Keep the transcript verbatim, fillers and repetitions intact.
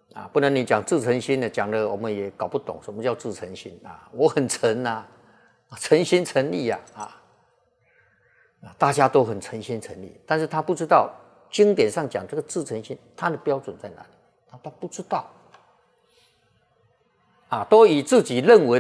啊，不能你讲自诚心的，讲了我们也搞不懂什么叫自诚心啊。我很诚啊，诚心诚意啊啊，大家都很诚心诚意，但是他不知道经典上讲这个自诚心，他的标准在哪里，他他不知道啊，都以自己认为